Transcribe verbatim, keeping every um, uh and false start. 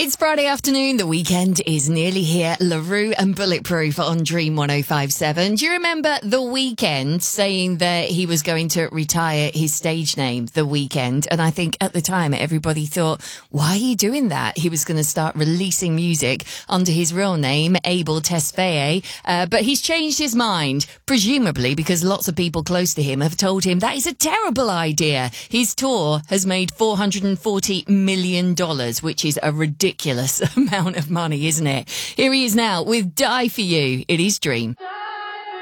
It's Friday afternoon. The weekend is nearly here. LaRue and Bulletproof on Dream one oh five point seven. Do you remember The Weeknd saying that he was going to retire his stage name, The Weeknd? And I think at the time everybody thought, why are you doing that? He was going to start releasing music under his real name, Abel Tesfaye. Uh, but he's changed his mind, presumably because lots of people close to him have told him that is a terrible idea. His tour has made four hundred forty million dollars, which is a ridiculous amount of money, isn't it? Here he is now with Die For You. It is Dream.